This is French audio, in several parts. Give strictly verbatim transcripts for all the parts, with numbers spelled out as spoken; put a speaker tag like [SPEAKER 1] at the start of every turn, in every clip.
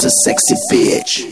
[SPEAKER 1] a sexy bitch.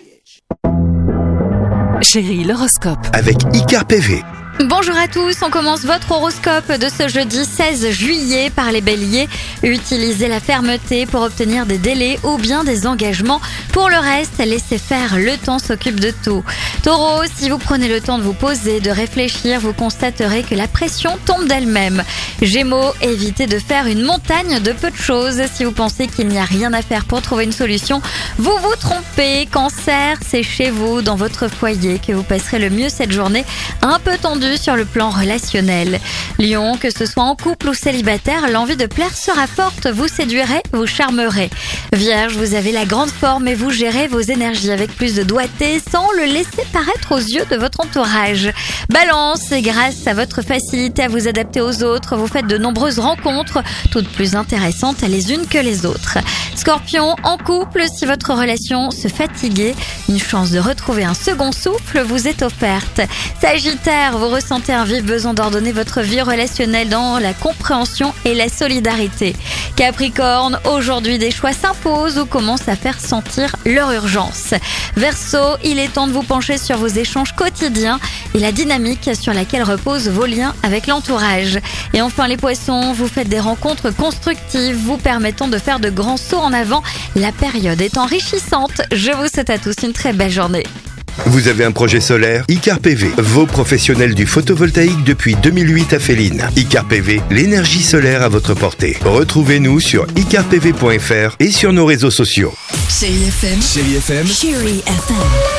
[SPEAKER 2] Chérie, l'horoscope.
[SPEAKER 3] Avec Icar P V.
[SPEAKER 4] Bonjour à tous, on commence votre horoscope de ce jeudi seize juillet par les béliers. Utilisez la fermeté pour obtenir des délais ou bien des engagements. Pour le reste, laissez faire, le temps s'occupe de tout. Taureau, si vous prenez le temps de vous poser, de réfléchir, vous constaterez que la pression tombe d'elle-même. Gémeaux, évitez de faire une montagne de peu de choses. Si vous pensez qu'il n'y a rien à faire pour trouver une solution, vous vous trompez. Cancer, c'est chez vous, dans votre foyer, que vous passerez le mieux cette journée, un peu tendue sur le plan relationnel. Lion, que ce soit en couple ou célibataire, l'envie de plaire sera forte, vous séduirez, vous charmerez. Vierge, vous avez la grande forme et vous gérez vos énergies avec plus de doigté sans le laisser paraître aux yeux de votre entourage. Balance, et grâce à votre facilité à vous adapter aux autres, vous faites de nombreuses rencontres, toutes plus intéressantes les unes que les autres. Scorpion, en couple, si votre relation se fatiguait, une chance de retrouver un second souffle vous est offerte. Sagittaire, vous ressentez un vif besoin d'ordonner votre vie relationnelle dans la compréhension et la solidarité. Capricorne, aujourd'hui des choix s'imposent ou commencent à faire sentir leur urgence. Verseau, il est temps de vous pencher sur vos échanges quotidiens et la dynamique sur laquelle reposent vos liens avec l'entourage. Et enfin les poissons, vous faites des rencontres constructives vous permettant de faire de grands sauts en avant. La période est enrichissante. Je vous souhaite à tous une très belle journée.
[SPEAKER 3] Vous avez un projet solaire? Icar P V, vos professionnels du photovoltaïque depuis deux mille huit à Féline. Icar P V, l'énergie solaire à votre portée. Retrouvez-nous sur icar p v point f r et sur nos réseaux sociaux.
[SPEAKER 2] Chérie F M.
[SPEAKER 5] Chérie F M.
[SPEAKER 2] Chérie F M.